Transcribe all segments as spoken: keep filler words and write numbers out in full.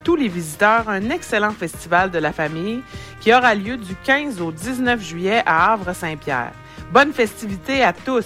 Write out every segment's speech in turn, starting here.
tous les visiteurs un excellent festival de la famille qui aura lieu du quinze au dix-neuf juillet à Havre-Saint-Pierre. Bonne festivité à tous!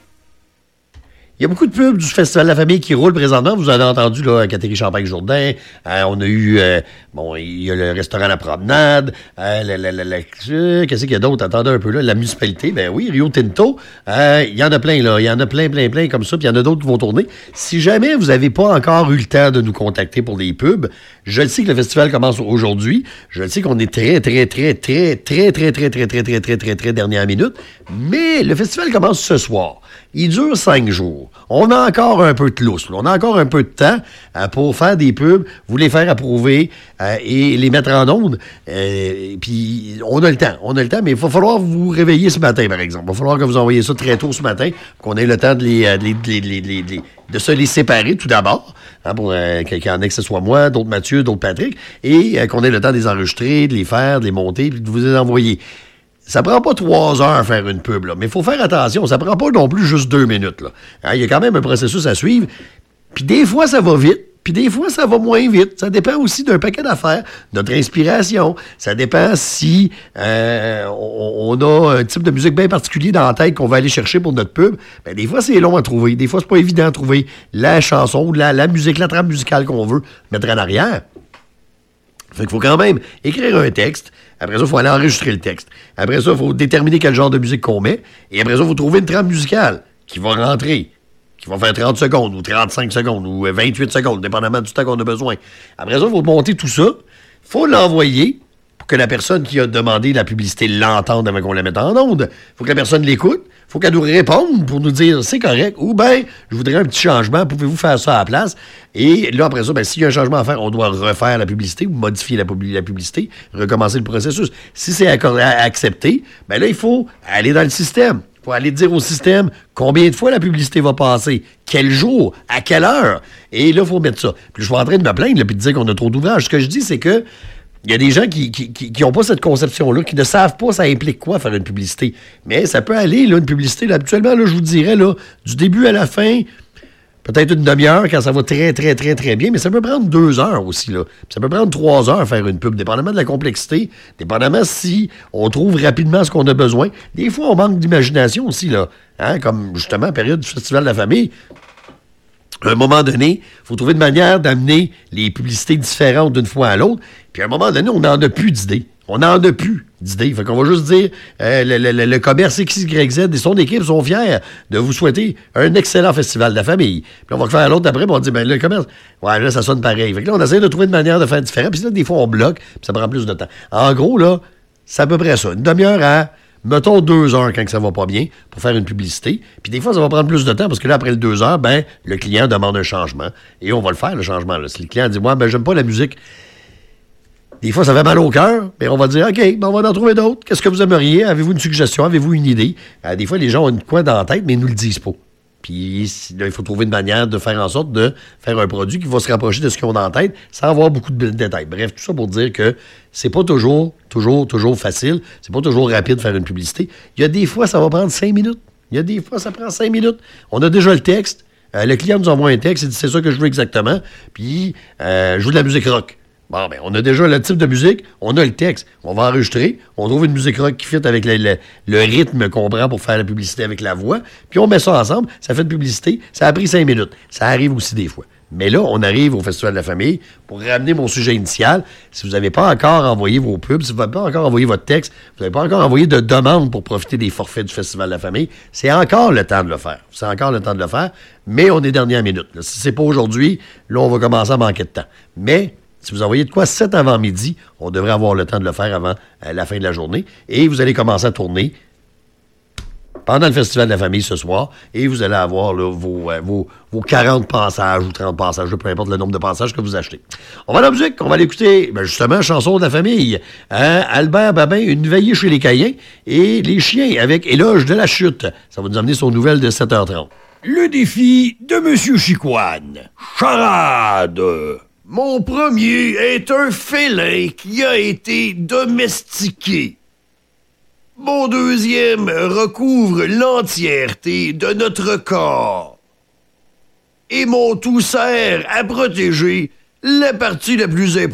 Il y a beaucoup de pubs du Festival de la famille qui roulent présentement. Vous avez entendu, là, Catherine Champagne-Jourdain. Euh, on a eu, euh, bon, il y a le restaurant La Promenade. Euh, la, la, la, la, qu'est-ce qu'il y a d'autre? Attendez un peu, là. La municipalité. Ben oui, Rio Tinto. Euh, il y en a plein, là. Il y en a plein, plein, plein comme ça. Puis il y en a d'autres qui vont tourner. Si jamais vous n'avez pas encore eu le temps de nous contacter pour des pubs, je le sais que le festival commence aujourd'hui. Je le sais qu'on est très, très, très, très, très, très, très, très, très, très, très, très, très dernière minute. Mais le festival commence ce soir. Il dure cinq jours. On a encore un peu de lousse. On a encore un peu de temps euh, pour faire des pubs, vous les faire approuver euh, et les mettre en onde. Euh, Puis on a le temps. On a le temps, mais il va falloir vous réveiller ce matin, par exemple. Il va falloir que vous envoyiez ça très tôt ce matin, qu'on ait le temps de, les, de, les, de, les, de, les, de, les, de se les séparer tout d'abord, hein, pour euh, qu'il y en ait que ce soit moi, d'autres Mathieu, d'autres Patrick, et euh, qu'on ait le temps de les enregistrer, de les faire, de les monter, puis de vous les envoyer. Ça prend pas trois heures à faire une pub, là. Mais il faut faire attention. Ça prend pas non plus juste deux minutes, là. Hein, il y a quand même un processus à suivre. Puis des fois, ça va vite. Puis des fois, ça va moins vite. Ça dépend aussi d'un paquet d'affaires, notre inspiration. Ça dépend si euh, on, on a un type de musique bien particulier dans la tête qu'on va aller chercher pour notre pub. Ben, des fois, c'est long à trouver. Des fois, c'est pas évident à trouver la chanson ou la, la musique, la trame musicale qu'on veut mettre en arrière. Fait qu'il faut quand même écrire un texte. Après ça, il faut aller enregistrer le texte. Après ça, il faut déterminer quel genre de musique qu'on met. Et après ça, il faut trouver une trame musicale qui va rentrer, qui va faire trente secondes ou trente-cinq secondes ou vingt-huit secondes, dépendamment du temps qu'on a besoin. Après ça, il faut monter tout ça. Il faut l'envoyer pour que la personne qui a demandé la publicité l'entende avant qu'on la mette en onde. Il faut que la personne l'écoute. Il faut qu'elle nous réponde pour nous dire c'est correct ou bien je voudrais un petit changement, pouvez-vous faire ça à la place? Et là, après ça, ben, s'il y a un changement à faire, on doit refaire la publicité ou modifier la, la publicité, recommencer le processus. Si c'est accordé, accepté, ben là, il faut aller dans le système. Il faut aller dire au système combien de fois la publicité va passer, quel jour, à quelle heure. Et là, il faut mettre ça. Puis je suis en train de me plaindre et de dire qu'on a trop d'ouvrages. Ce que je dis, c'est que il y a des gens qui qui, qui, qui ont pas cette conception-là, qui ne savent pas ça implique quoi faire une publicité. Mais ça peut aller, là, une publicité. Là, habituellement, là, je vous dirais, là, du début à la fin, peut-être une demi-heure quand ça va très, très, très, très bien, mais ça peut prendre deux heures aussi, là. Puis ça peut prendre trois heures faire une pub, dépendamment de la complexité, dépendamment si on trouve rapidement ce qu'on a besoin. Des fois, on manque d'imagination aussi, là. Hein, comme, justement, période du Festival de la famille. À un moment donné, il faut trouver une manière d'amener les publicités différentes d'une fois à l'autre. Puis à un moment donné, on n'en a plus d'idées. On n'en a plus d'idées. Fait qu'on va juste dire, euh, le, le, le commerce X Y Z et son équipe sont fiers de vous souhaiter un excellent festival de la famille. Puis on va faire l'autre après, puis on dit, ben le commerce, ouais, là, ça sonne pareil. Fait que là, on essaie de trouver une manière de faire différent. Puis là, des fois, on bloque, puis ça prend plus de temps. En gros, là, c'est à peu près ça. Une demi-heure à... mettons deux heures quand ça va pas bien pour faire une publicité. Puis des fois, ça va prendre plus de temps parce que là, après les deux heures, ben, le client demande un changement. Et on va le faire, le changement. Là. Si le client dit, moi, ben, j'aime pas la musique. Des fois, ça fait mal au cœur. Mais on va dire, OK, ben, on va en trouver d'autres. Qu'est-ce que vous aimeriez? Avez-vous une suggestion? Avez-vous une idée? Euh, des fois, les gens ont une coin dans la tête, mais ils nous le disent pas. Puis là, il faut trouver une manière de faire en sorte de faire un produit qui va se rapprocher de ce qu'ils ont dans la tête sans avoir beaucoup de détails. Bref, tout ça pour dire que c'est pas toujours, toujours, toujours facile. C'est pas toujours rapide de faire une publicité. Il y a des fois, ça va prendre cinq minutes. Il y a des fois, ça prend cinq minutes. On a déjà le texte. Euh, le client nous envoie un texte. Il dit, c'est ça que je veux exactement. Puis, euh, je veux de la musique rock. Bon, ben, on a déjà le type de musique, on a le texte, on va enregistrer, on trouve une musique rock qui fit avec le, le, le rythme qu'on prend pour faire la publicité avec la voix, puis on met ça ensemble, ça fait une publicité, ça a pris cinq minutes. Ça arrive aussi des fois. Mais là, on arrive au Festival de la famille pour ramener mon sujet initial. Si vous n'avez pas encore envoyé vos pubs, si vous n'avez pas encore envoyé votre texte, vous n'avez pas encore envoyé de demande pour profiter des forfaits du Festival de la famille, c'est encore le temps de le faire. C'est encore le temps de le faire, mais on est dernière minute. Là. Si c'est pas aujourd'hui, là, on va commencer à manquer de temps. Mais si vous envoyez de quoi sept avant midi, on devrait avoir le temps de le faire avant euh, la fin de la journée. Et vous allez commencer à tourner pendant le Festival de la famille ce soir. Et vous allez avoir là, vos, euh, vos, vos quarante passages ou trente passages, peu importe le nombre de passages que vous achetez. On va à la musique, on va l'écouter, ben justement, chanson de la famille. Hein? Albert Babin, Une veillée chez les Caïens. Et Les Chiens avec Éloge de la chute. Ça va nous amener son nouvelle de sept heures trente. Le défi de Monsieur Chicoine. Charade. Mon premier est un félin qui a été domestiqué. Mon deuxième recouvre l'entièreté de notre corps. Et mon tout sert à protéger la partie la plus importante.